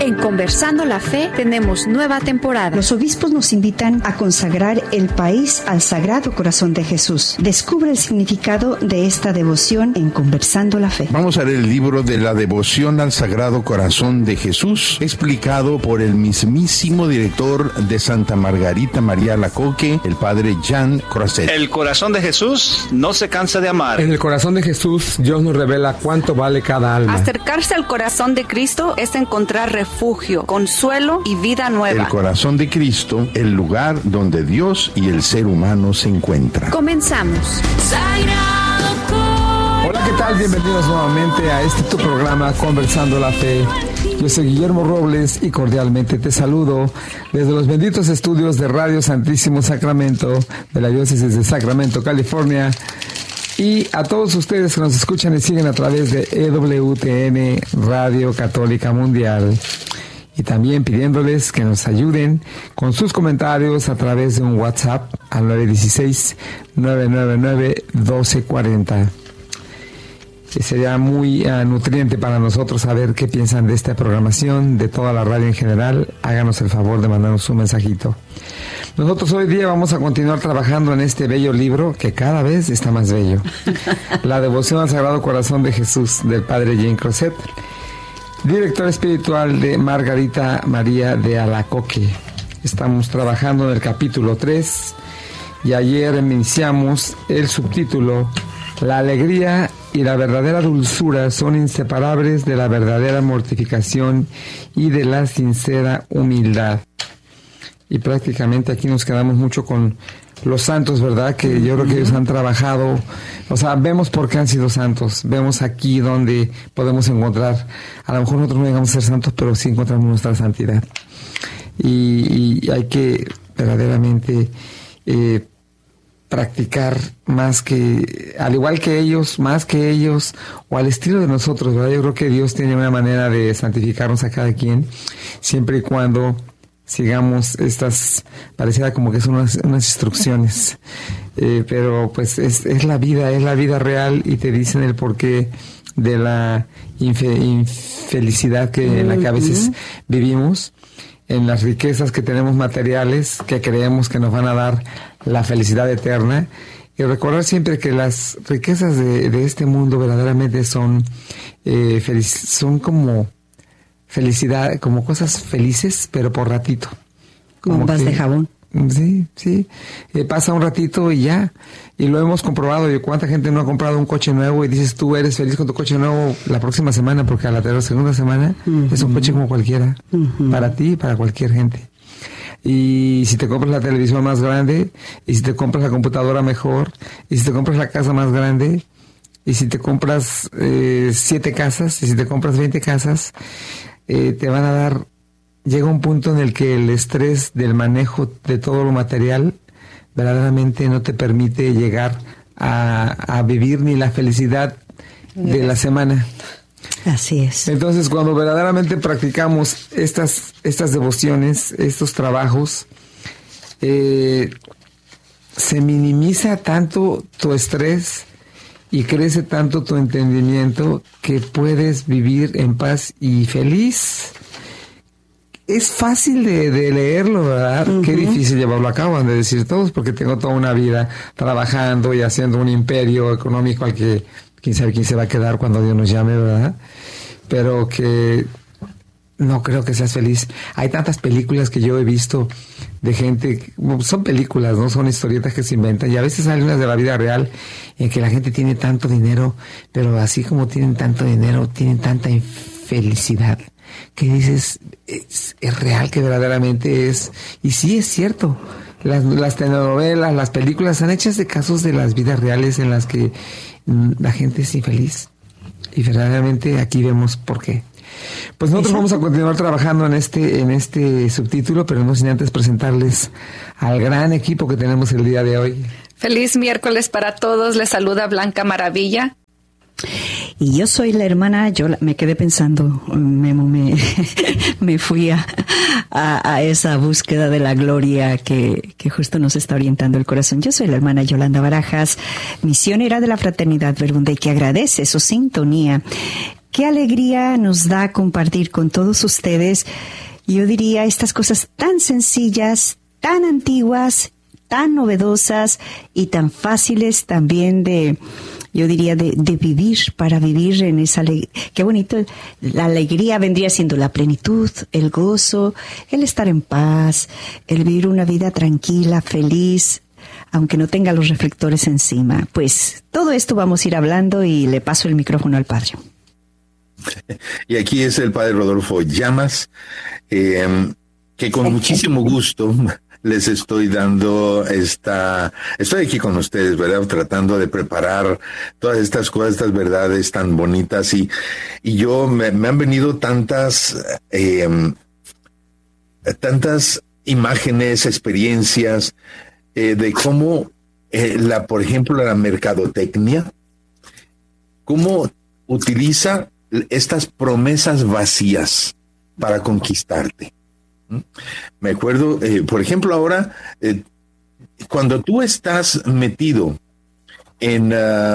En Conversando la Fe tenemos nueva temporada. Los obispos nos invitan a consagrar el país al Sagrado Corazón de Jesús. Descubre el significado de esta devoción en Conversando la Fe. Vamos a leer el libro de la devoción al Sagrado Corazón de Jesús, explicado por el mismísimo director de Santa Margarita María Alacoque, el padre Jean Croiset. El corazón de Jesús no se cansa de amar. En el corazón de Jesús, Dios nos revela cuánto vale cada alma. Acercarse al corazón de Cristo es encontrar refugio, consuelo y vida nueva. El corazón de Cristo, el lugar donde Dios y el ser humano se encuentran. Comenzamos. Hola, ¿qué tal? Bienvenidos nuevamente a este tu programa Conversando la Fe. Yo soy Guillermo Robles y cordialmente te saludo desde los benditos estudios de Radio Santísimo Sacramento de la Diócesis de Sacramento, California. Y a todos ustedes que nos escuchan y siguen a través de EWTN Radio Católica Mundial. Y también pidiéndoles que nos ayuden con sus comentarios a través de un WhatsApp al 916-999-1240. Sería muy nutriente para nosotros saber qué piensan de esta programación, de toda la radio en general. Háganos el favor de mandarnos un mensajito. Nosotros hoy día vamos a continuar trabajando en este bello libro que cada vez está más bello. La devoción al Sagrado Corazón de Jesús, del padre Jean Croiset, director espiritual de Margarita María de Alacoque. Estamos trabajando en el capítulo 3 y ayer iniciamos el subtítulo: La alegría y la verdadera dulzura son inseparables de la verdadera mortificación y de la sincera humildad. Y prácticamente aquí nos quedamos mucho con los santos, ¿verdad? Que yo creo que ellos han trabajado, o sea, vemos por qué han sido santos, vemos aquí donde podemos encontrar, a lo mejor nosotros no llegamos a ser santos, pero sí encontramos nuestra santidad. Y hay que verdaderamente practicar más que, al igual que ellos, más que ellos, o al estilo de nosotros, ¿verdad? Yo creo que Dios tiene una manera de santificarnos a cada quien, siempre y cuando sigamos estas, pareciera como que son unas instrucciones, pero pues es la vida real, y te dicen el porqué de la infelicidad en la que a veces vivimos, en las riquezas que tenemos materiales, que creemos que nos van a dar la felicidad eterna, y recordar siempre que las riquezas de este mundo verdaderamente son como felicidad, como cosas felices, pero por ratito. Bombas de jabón. Sí. Pasa un ratito y ya. Y lo hemos comprobado. ¿Y cuánta gente no ha comprado un coche nuevo? Y dices, tú eres feliz con tu coche nuevo la próxima semana, porque a la segunda semana es un coche como cualquiera. Para ti y para cualquier gente. Y si te compras la televisión más grande, y si te compras la computadora mejor, y si te compras la casa más grande, y si te compras 7 casas, y si te compras 20 casas, te van a dar, llega un punto en el que el estrés del manejo de todo lo material verdaderamente no te permite llegar a vivir ni la felicidad de la semana. Así es. Entonces, cuando verdaderamente practicamos estas devociones, estos trabajos, se minimiza tanto tu estrés y crece tanto tu entendimiento que puedes vivir en paz y feliz. Es fácil de leerlo, ¿verdad? Qué difícil llevarlo a cabo, han de decir todos, porque tengo toda una vida trabajando y haciendo un imperio económico al que quién sabe quién se va a quedar cuando Dios nos llame, ¿verdad? Pero que no creo que seas feliz. Hay tantas películas que yo he visto de gente, son películas, no son historietas que se inventan, y a veces hay unas de la vida real en que la gente tiene tanto dinero, pero así como tienen tanto dinero, tienen tanta infelicidad, que dices, es real que verdaderamente es, y sí es cierto. Las telenovelas, las películas están hechas de casos de las vidas reales en las que la gente es infeliz, y verdaderamente aquí vemos por qué. Pues nosotros vamos a continuar trabajando en este subtítulo, pero no sin antes presentarles al gran equipo que tenemos el día de hoy. Feliz miércoles para todos. Les saluda Blanca Maravilla. Y yo soy la hermana, yo me quedé pensando, me fui a esa búsqueda de la gloria que justo nos está orientando el corazón. Yo soy la hermana Yolanda Barajas, misionera de la Fraternidad Verbum Dei, que agradece su sintonía, qué alegría nos da compartir con todos ustedes, yo diría, estas cosas tan sencillas, tan antiguas, tan novedosas y tan fáciles también de vivir, para vivir en esa alegría. Qué bonito, la alegría vendría siendo la plenitud, el gozo, el estar en paz, el vivir una vida tranquila, feliz, aunque no tenga los reflectores encima. Pues todo esto vamos a ir hablando y le paso el micrófono al padre. Y aquí es el padre Rodolfo Llamas, que con muchísimo gusto les estoy dando estoy aquí con ustedes, ¿verdad? Tratando de preparar todas estas cosas, estas verdades tan bonitas, y yo me han venido tantas imágenes, experiencias, de cómo por ejemplo, la mercadotecnia, cómo utiliza estas promesas vacías para conquistarte. Me acuerdo, por ejemplo, ahora, cuando tú estás metido en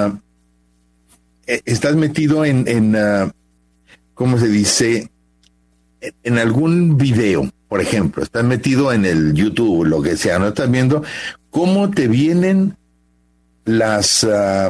¿cómo se dice? En algún video, por ejemplo, estás metido en el YouTube, lo que sea, ¿no? Estás viendo cómo te vienen las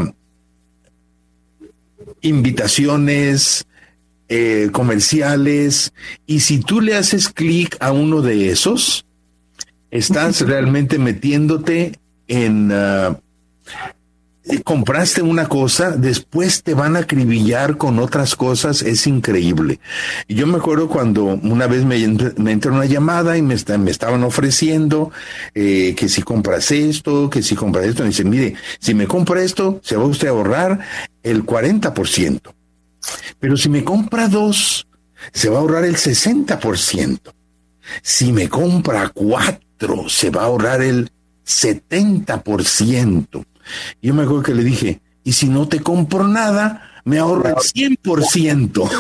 invitaciones, comerciales, y si tú le haces clic a uno de esos, estás realmente metiéndote en compraste una cosa, después te van a acribillar con otras cosas, es increíble. Y yo me acuerdo cuando una vez me entró una llamada y me estaban ofreciendo que si compras esto, me dice, mire, si me compra esto, se va usted a ahorrar el 40%. Pero si me compra 2, se va a ahorrar el 60%. Si me compra 4, se va a ahorrar el 70%. Yo me acuerdo que le dije, y si no te compro nada, me ahorro el 100%.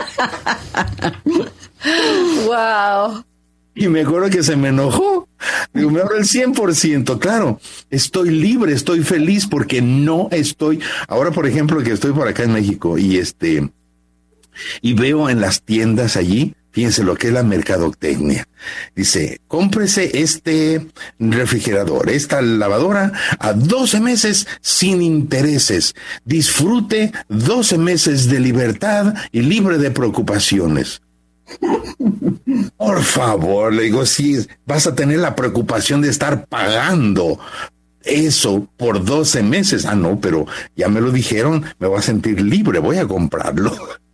Wow. Y me acuerdo que se me enojó. Digo, me ahorro el 100%. Claro, estoy libre, estoy feliz porque no estoy. Ahora, por ejemplo, que estoy por acá en México y veo en las tiendas allí, fíjense lo que es la mercadotecnia. Dice, cómprese este refrigerador, esta lavadora a 12 meses sin intereses. Disfrute 12 meses de libertad y libre de preocupaciones. Por favor, le digo, sí, vas a tener la preocupación de estar pagando eso por 12 meses. Ah, no, pero ya me lo dijeron, me voy a sentir libre, voy a comprarlo.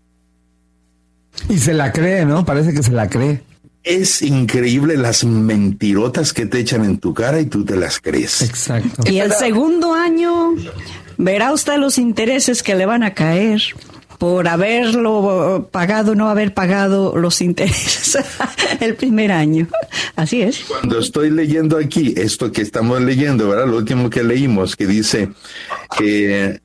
Y se la cree, ¿no? Parece que se la cree. Es increíble las mentirotas que te echan en tu cara y tú te las crees. Exacto. Y el segundo año verá usted los intereses que le van a caer por haberlo pagado, no haber pagado los intereses el primer año. Así es. Cuando estoy leyendo aquí, esto que estamos leyendo, ¿verdad? Lo último que leímos, que dice que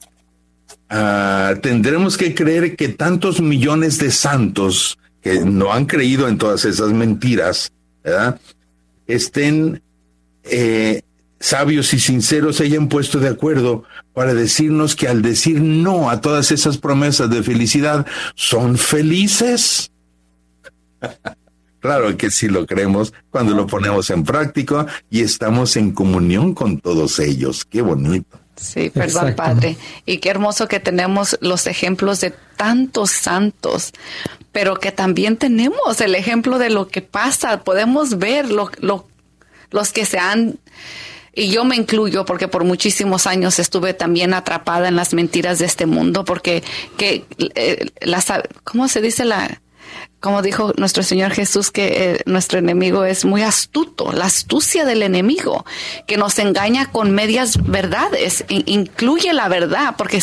tendremos que creer que tantos millones de santos que no han creído en todas esas mentiras, ¿verdad? Estén sabios y sinceros, se hayan puesto de acuerdo para decirnos que al decir no a todas esas promesas de felicidad, son felices. Claro que sí lo creemos cuando lo ponemos en práctica y estamos en comunión con todos ellos. Qué bonito. Sí, perdón, exacto. Padre. Y qué hermoso que tenemos los ejemplos de tantos santos, pero que también tenemos el ejemplo de lo que pasa. Podemos ver los que se han, y yo me incluyo porque por muchísimos años estuve también atrapada en las mentiras de este mundo, porque ¿cómo se dice como dijo nuestro Señor Jesús, que nuestro enemigo es muy astuto, la astucia del enemigo, que nos engaña con medias verdades, incluye la verdad, porque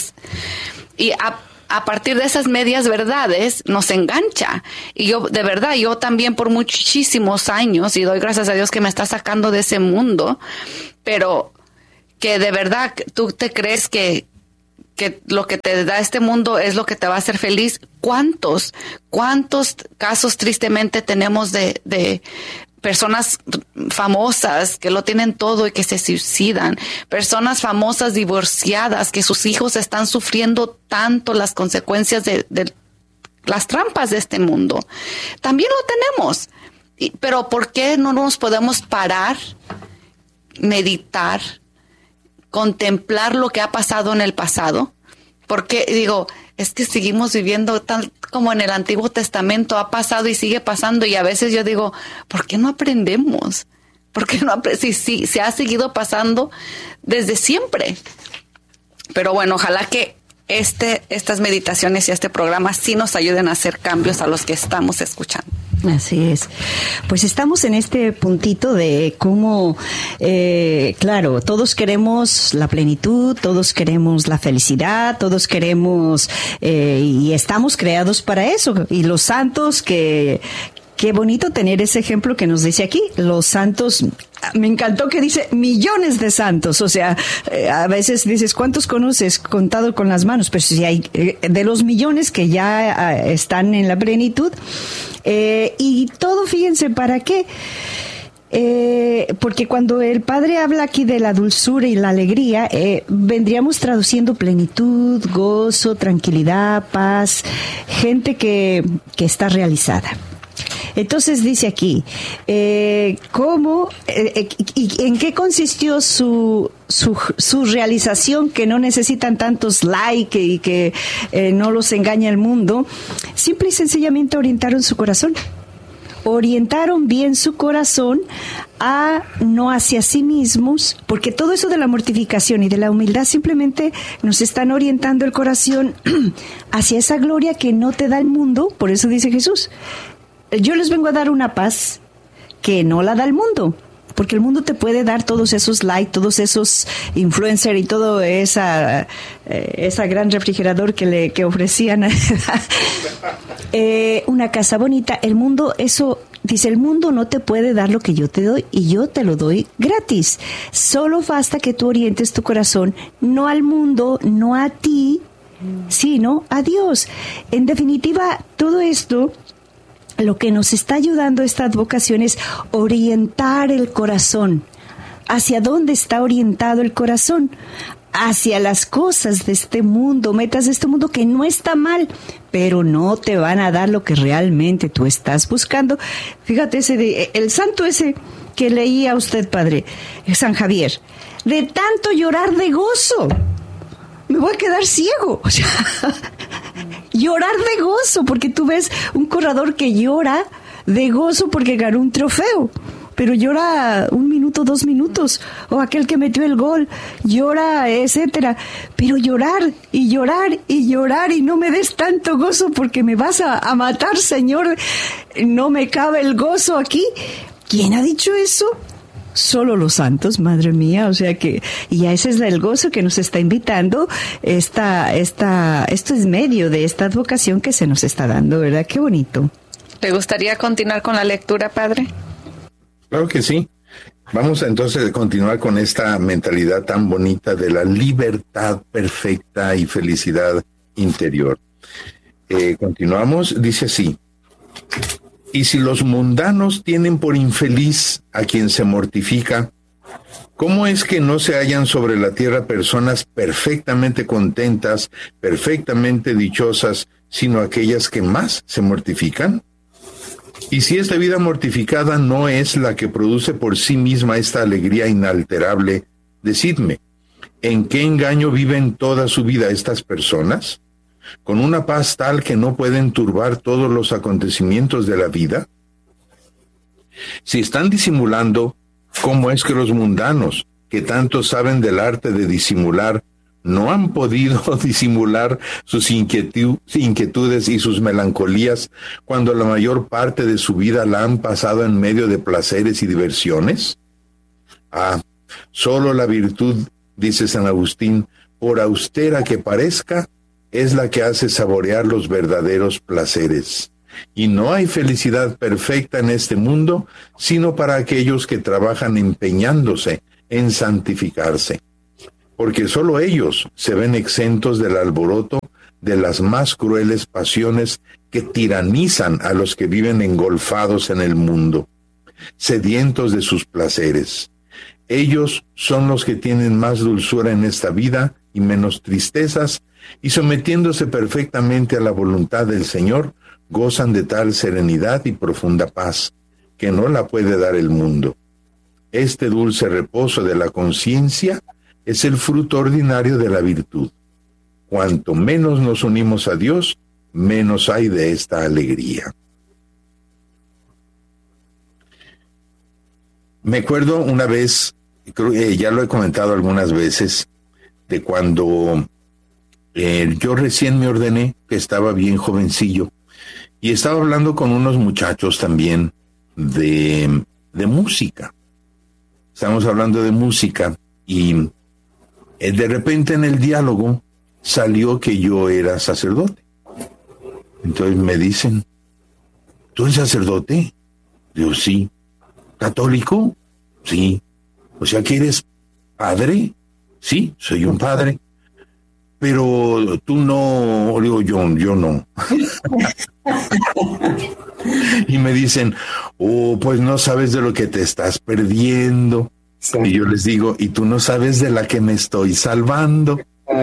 a partir de esas medias verdades nos engancha. Y yo también por muchísimos años, y doy gracias a Dios que me está sacando de ese mundo, pero que de verdad tú te crees que lo que te da este mundo es lo que te va a hacer feliz. ¿Cuántos casos tristemente tenemos de personas famosas que lo tienen todo y que se suicidan? Personas famosas divorciadas que sus hijos están sufriendo tanto las consecuencias de las trampas de este mundo. También lo tenemos. Pero ¿por qué no nos podemos parar, meditar, contemplar lo que ha pasado en el pasado? Porque digo, es que seguimos viviendo tal como en el Antiguo Testamento ha pasado y sigue pasando, y a veces yo digo, ¿por qué no aprendemos? ¿Por qué no si se ha seguido pasando desde siempre? Pero bueno, ojalá que estas meditaciones y este programa sí nos ayuden a hacer cambios a los que estamos escuchando. Así es. Pues estamos en este puntito de cómo, claro, todos queremos la plenitud, todos queremos la felicidad, todos queremos, y estamos creados para eso. Y los santos qué bonito tener ese ejemplo que nos dice aquí. Los santos, me encantó que dice millones de santos. O sea, a veces dices, ¿cuántos conoces? Contado con las manos. Pero si hay de los millones que ya están en la plenitud. Y todo, fíjense, ¿para qué? Porque cuando el Padre habla aquí de la dulzura y la alegría, vendríamos traduciendo plenitud, gozo, tranquilidad, paz, gente que está realizada. Entonces dice aquí, ¿cómo y en qué consistió su realización, que no necesitan tantos likes y que no los engaña el mundo? Simple y sencillamente orientaron su corazón. Orientaron bien su corazón no hacia sí mismos, porque todo eso de la mortificación y de la humildad simplemente nos están orientando el corazón hacia esa gloria que no te da el mundo. Por eso dice Jesús, yo les vengo a dar una paz que no la da el mundo, porque el mundo te puede dar todos esos likes, todos esos influencers y todo esa gran refrigerador que ofrecían. Una casa bonita. El mundo, eso, dice, el mundo no te puede dar lo que yo te doy y yo te lo doy gratis. Solo basta que tú orientes tu corazón, no al mundo, no a ti, sino a Dios. En definitiva, todo esto, lo que nos está ayudando esta advocación es orientar el corazón. ¿Hacia dónde está orientado el corazón? Hacia las cosas de este mundo, metas de este mundo, que no está mal, pero no te van a dar lo que realmente tú estás buscando. Fíjate, el santo ese que leía usted, padre, San Javier, de tanto llorar de gozo, me voy a quedar ciego. O sea, llorar de gozo, porque tú ves un corredor que llora de gozo porque ganó un trofeo, pero llora 1 minuto, 2 minutos, o aquel que metió el gol, llora, etcétera. Pero llorar y llorar y llorar, y no me des tanto gozo porque me vas a matar, Señor, no me cabe el gozo aquí. ¿Quién ha dicho eso? Solo los santos, madre mía. O sea que, y ese es el gozo que nos está invitando esto es medio de esta advocación que se nos está dando, ¿verdad? Qué bonito. ¿Te gustaría continuar con la lectura, padre? Claro que sí. Vamos entonces a continuar con esta mentalidad tan bonita de la libertad perfecta y felicidad interior. Continuamos, dice así: y si los mundanos tienen por infeliz a quien se mortifica, ¿cómo es que no se hallan sobre la tierra personas perfectamente contentas, perfectamente dichosas, sino aquellas que más se mortifican? Y si esta vida mortificada no es la que produce por sí misma esta alegría inalterable, decidme, ¿en qué engaño viven toda su vida estas personas? ¿Con una paz tal que no pueden turbar todos los acontecimientos de la vida? Si están disimulando, ¿cómo es que los mundanos, que tanto saben del arte de disimular, no han podido disimular sus inquietudes y sus melancolías cuando la mayor parte de su vida la han pasado en medio de placeres y diversiones? Solo la virtud, dice San Agustín, por austera que parezca, es la que hace saborear los verdaderos placeres. Y no hay felicidad perfecta en este mundo, sino para aquellos que trabajan empeñándose en santificarse. Porque solo ellos se ven exentos del alboroto de las más crueles pasiones que tiranizan a los que viven engolfados en el mundo, sedientos de sus placeres. Ellos son los que tienen más dulzura en esta vida y menos tristezas, y sometiéndose perfectamente a la voluntad del Señor, gozan de tal serenidad y profunda paz, que no la puede dar el mundo. Este dulce reposo de la conciencia es el fruto ordinario de la virtud. Cuanto menos nos unimos a Dios, menos hay de esta alegría. Me acuerdo una vez, creo que ya lo he comentado algunas veces, de cuando yo recién me ordené, que estaba bien jovencillo, y estaba hablando con unos muchachos también de música. Estábamos hablando de música y de repente en el diálogo salió que yo era sacerdote. Entonces me dicen, ¿tú eres sacerdote? Digo, sí. ¿Católico? Sí. O sea que eres padre. Sí, soy un padre. Pero tú no, digo, yo no. Y me dicen, pues no sabes de lo que te estás perdiendo. Sí. Y yo les digo, y tú no sabes de la que me estoy salvando.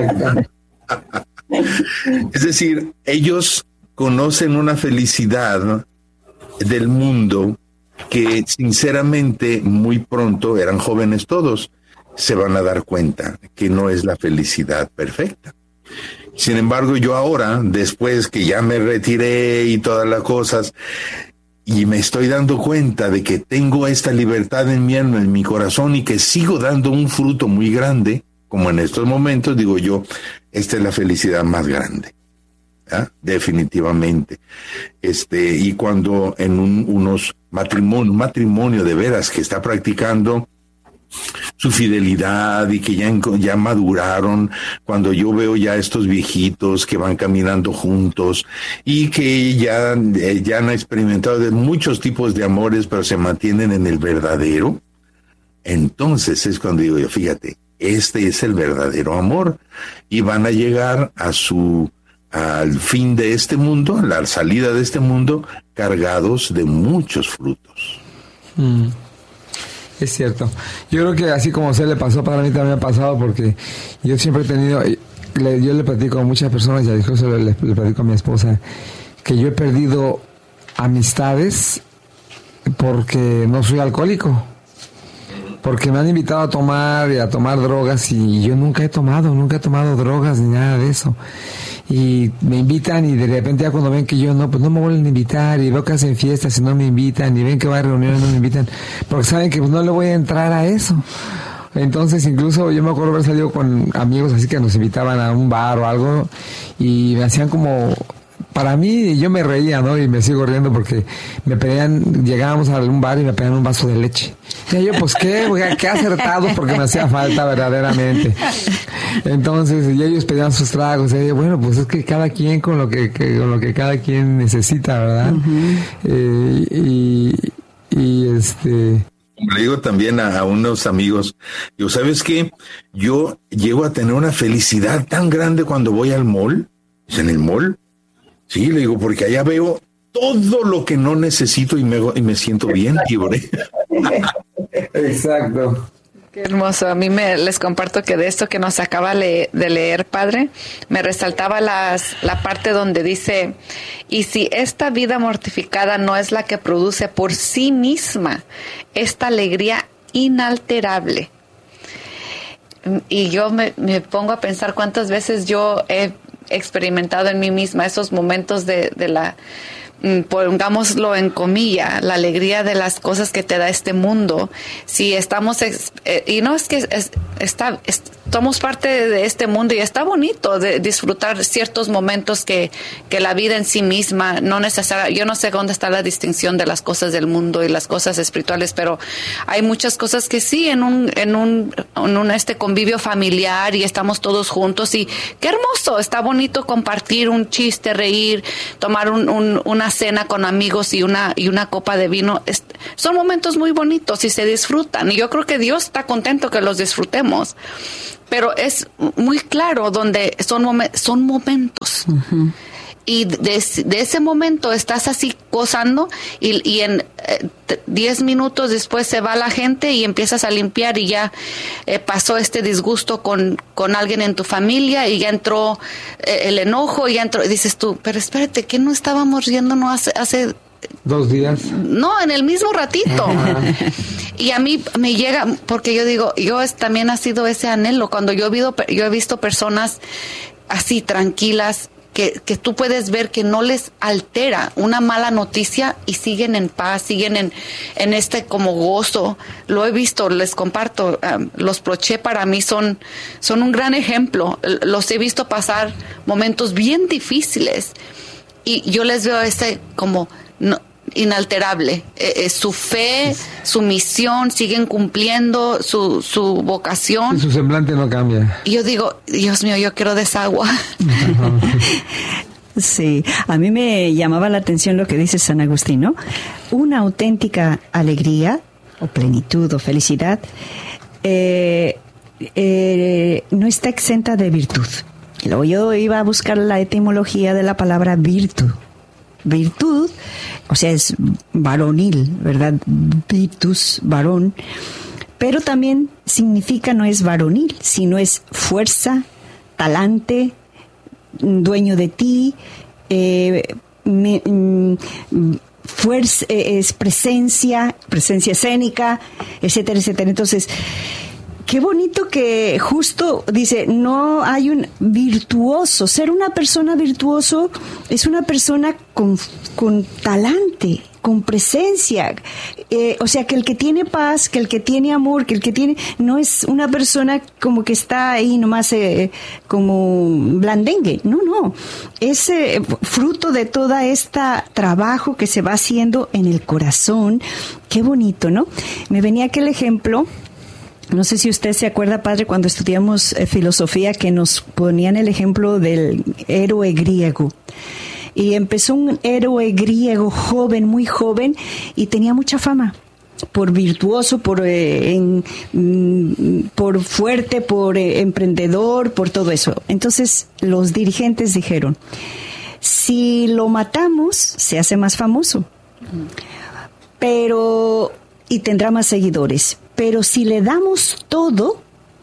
Es decir, ellos conocen una felicidad, ¿no?, del mundo que sinceramente muy pronto, eran jóvenes todos, se van a dar cuenta que no es la felicidad perfecta. Sin embargo, yo ahora, después que ya me retiré y todas las cosas, y me estoy dando cuenta de que tengo esta libertad en mi alma, en mi corazón, y que sigo dando un fruto muy grande, como en estos momentos, digo yo, esta es la felicidad más grande. ¿Ah? Definitivamente. Y cuando en un matrimonio de veras que está practicando su fidelidad y que ya maduraron, cuando yo veo ya estos viejitos que van caminando juntos y que ya han experimentado de muchos tipos de amores, pero se mantienen en el verdadero, entonces es cuando digo yo, fíjate, este es el verdadero amor, y van a llegar al fin de este mundo, a la salida de este mundo, cargados de muchos frutos. Es cierto. Yo creo que así como a usted le pasó, para mí también me ha pasado, porque yo siempre he tenido, yo le platico a muchas personas, y incluso le platico a mi esposa, que yo he perdido amistades porque no soy alcohólico. Porque me han invitado a tomar drogas, y yo nunca he tomado drogas ni nada de eso. Y me invitan, y de repente ya cuando ven que yo no, pues no me vuelven a invitar, y veo que hacen fiestas y no me invitan, y ven que va a reuniones y no me invitan, porque saben que pues no le voy a entrar a eso. Entonces incluso yo me acuerdo haber salido con amigos así que nos invitaban a un bar o algo, y me hacían como... Para mí, yo me reía, ¿no? Y me sigo riendo porque me pedían, llegábamos a un bar y me pedían un vaso de leche. Y yo, pues, qué acertados, porque me hacía falta verdaderamente. Entonces, y ellos pedían sus tragos. Y yo, bueno, pues es que cada quien con lo que cada quien necesita, ¿verdad? Le digo también a unos amigos, digo, ¿sabes qué? Yo llego a tener una felicidad tan grande cuando voy al mall, en el mall. Sí, le digo, porque allá veo todo lo que no necesito y me siento bien libre. Exacto. Qué hermoso. A mí les comparto que de esto que nos acaba de leer, Padre, me resaltaba la parte donde dice, y si esta vida mortificada no es la que produce por sí misma esta alegría inalterable. Y yo me pongo a pensar cuántas veces yo he experimentado en mí misma esos momentos de la, pongámoslo en comilla, la alegría de las cosas que te da este mundo. Si estamos, y no es que somos parte de este mundo, y está bonito de disfrutar ciertos momentos que la vida en sí misma, no necesaria. Yo no sé dónde está la distinción de las cosas del mundo y las cosas espirituales, pero hay muchas cosas que sí, en un convivio familiar, y estamos todos juntos, y qué hermoso, está bonito compartir un chiste, reír, tomar una cena con amigos y una copa de vino. Son momentos muy bonitos y se disfrutan, y yo creo que Dios está contento que los disfrutemos, pero es muy claro donde son momentos. Uh-huh. Y de ese momento estás así gozando y en 10 minutos después se va la gente y empiezas a limpiar y ya pasó este disgusto con alguien en tu familia y ya entró el enojo y ya entró, y dices tú, pero espérate, ¿qué no estábamos riéndonos hace 2 días? No, en el mismo ratito. Y a mí me llega, porque yo digo, también ha sido ese anhelo, cuando yo he visto personas así tranquilas, que tú puedes ver que no les altera una mala noticia y siguen en paz, siguen en este como gozo. Lo he visto, les comparto, los Proché para mí son un gran ejemplo. Los he visto pasar momentos bien difíciles y yo les veo como inalterable. Su fe, su misión, siguen cumpliendo su vocación. Y su semblante no cambia. Y yo digo, Dios mío, yo quiero de esa agua. Sí, a mí me llamaba la atención lo que dice San Agustín, ¿no? Una auténtica alegría, o plenitud, o felicidad, no está exenta de virtud. Luego yo iba a buscar la etimología de la palabra virtud. Virtud, o sea, es varonil, ¿verdad? Virtus, varón, pero también significa, no es varonil, sino es fuerza, talante, dueño de ti, fuerza, es presencia escénica, etcétera, etcétera. Entonces, qué bonito que justo dice, no hay un virtuoso. Ser una persona virtuoso es una persona con talante, con presencia. O sea, que el que tiene paz, que el que tiene amor, que el que tiene... No es una persona como que está ahí nomás como blandengue. No. Es fruto de toda esta trabajo que se va haciendo en el corazón. Qué bonito, ¿no? Me venía aquel ejemplo... No sé si usted se acuerda, padre, cuando estudiamos filosofía, que nos ponían el ejemplo del héroe griego. Y empezó un héroe griego joven, muy joven, y tenía mucha fama. Por virtuoso, por fuerte, por emprendedor, por todo eso. Entonces, los dirigentes dijeron, si lo matamos, se hace más famoso. Y tendrá más seguidores. Pero si le damos todo,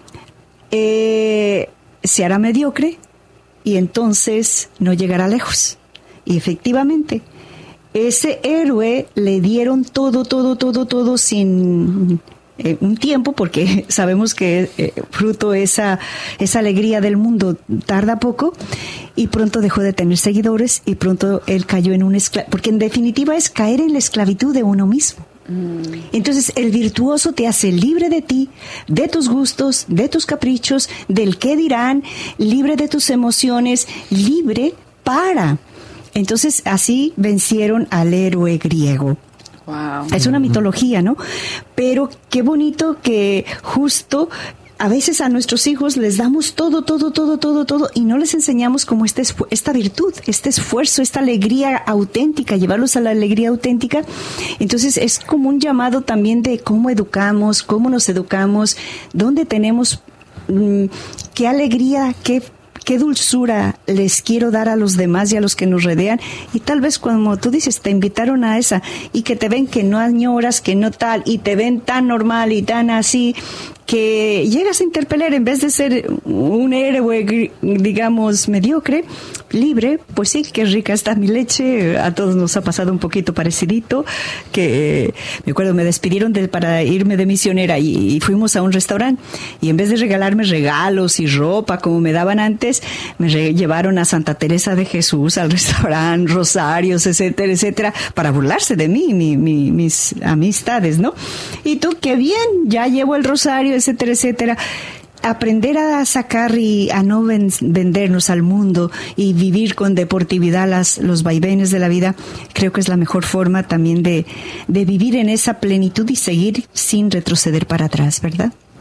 se hará mediocre y entonces no llegará lejos. Y efectivamente, ese héroe le dieron todo sin un tiempo, porque sabemos que fruto esa alegría del mundo tarda poco, y pronto dejó de tener seguidores y pronto él cayó en porque en definitiva es caer en la esclavitud de uno mismo. Entonces el virtuoso te hace libre de ti, de tus gustos, de tus caprichos, del qué dirán, libre de tus emociones, libre para. Entonces así vencieron al héroe griego. Wow. Es una mitología, ¿no? Pero qué bonito que justo a veces a nuestros hijos les damos todo, y no les enseñamos como esta virtud, este esfuerzo, esta alegría auténtica, llevarlos a la alegría auténtica. Entonces es como un llamado también de cómo educamos, cómo nos educamos, dónde tenemos, qué alegría, qué dulzura les quiero dar a los demás y a los que nos rodean. Y tal vez, como tú dices, te invitaron a esa y que te ven que no añoras, que no tal, y te ven tan normal y tan así, que llegas a interpelar, en vez de ser un héroe, digamos, mediocre, libre. Pues sí, qué rica está mi leche. A todos nos ha pasado un poquito parecidito, que me acuerdo, me despidieron para irme de misionera y fuimos a un restaurante, y en vez de regalarme regalos y ropa como me daban antes, me llevaron a Santa Teresa de Jesús al restaurante, rosarios, etcétera, etcétera, para burlarse de mí, mis amistades, ¿no? Y tú, qué bien, ya llevo el rosario, etcétera, etcétera. Aprender a sacar y a no vendernos al mundo y vivir con deportividad los vaivenes de la vida, creo que es la mejor forma también de vivir en esa plenitud y seguir sin retroceder para atrás, ¿verdad?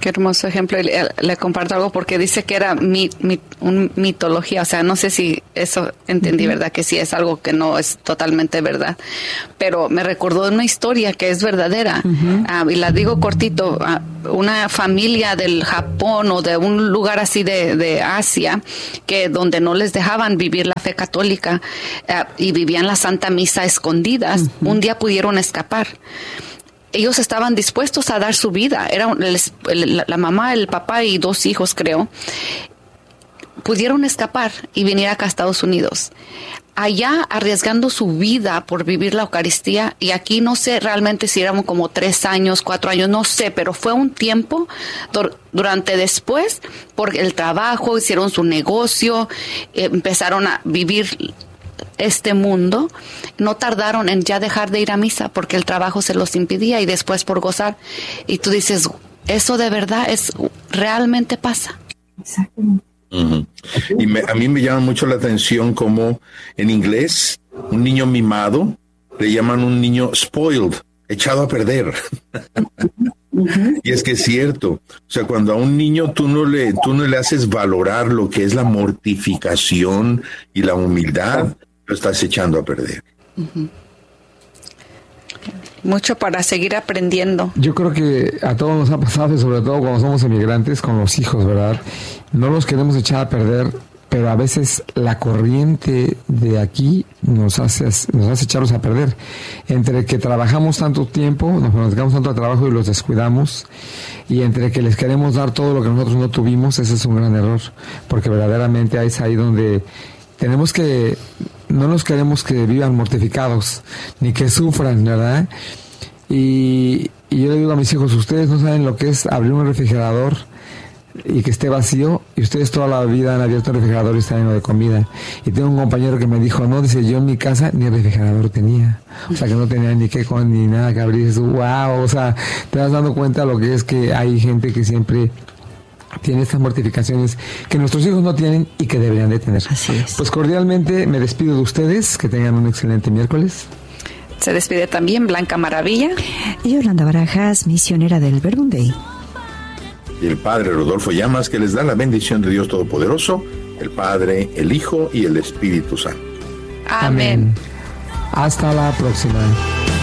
Qué hermoso ejemplo. Le comparto algo porque dice que era mitología. O sea, no sé si eso entendí, ¿verdad? Que sí es algo que no es totalmente verdad. Pero me recordó una historia que es verdadera. Y la digo cortito. Una familia del Japón o de un lugar así de Asia, que donde no les dejaban vivir la fe católica y vivían la Santa Misa escondidas, un día pudieron escapar. Ellos estaban dispuestos a dar su vida. Era la mamá, el papá y 2 hijos, creo. Pudieron escapar y venir acá a Estados Unidos. Allá arriesgando su vida por vivir la Eucaristía. Y aquí no sé realmente si eran como 3 años, 4 años, no sé. Pero fue un tiempo durante después, por el trabajo, hicieron su negocio, empezaron a vivir este mundo, no tardaron en ya dejar de ir a misa porque el trabajo se los impedía y después por gozar. Y tú dices, eso de verdad realmente pasa. Exactamente. Y a mí me llama mucho la atención como en inglés, un niño mimado, le llaman un niño spoiled, echado a perder. Y es que es cierto, o sea, cuando a un niño tú no le haces valorar lo que es la mortificación y la humildad, lo estás echando a perder. Mucho para seguir aprendiendo. Yo creo que a todos nos ha pasado, y sobre todo cuando somos emigrantes con los hijos, ¿verdad? No los queremos echar a perder, pero a veces la corriente de aquí nos hace echarlos a perder. Entre que trabajamos tanto tiempo, nos dedicamos tanto al trabajo y los descuidamos, y entre que les queremos dar todo lo que nosotros no tuvimos, ese es un gran error, porque verdaderamente es ahí donde no nos queremos que vivan mortificados, ni que sufran, ¿verdad? Y yo le digo a mis hijos, ustedes no saben lo que es abrir un refrigerador y que esté vacío, y ustedes toda la vida han abierto el refrigerador y está lleno de comida. Y tengo un compañero que me dijo, no, dice, yo en mi casa ni refrigerador tenía, o sea que no tenía ni ni nada que abrir. Eso, wow, o sea, te vas dando cuenta lo que es que hay gente que siempre tiene estas mortificaciones que nuestros hijos no tienen y que deberían de tener. Así es. Pues cordialmente me despido de ustedes, que tengan un excelente miércoles. Se despide también Blanca Maravilla y Yolanda Barajas, misionera del Verbum Dei. Y el Padre Rodolfo Llamas, que les da la bendición de Dios Todopoderoso, el Padre, el Hijo y el Espíritu Santo. Amén. Hasta la próxima.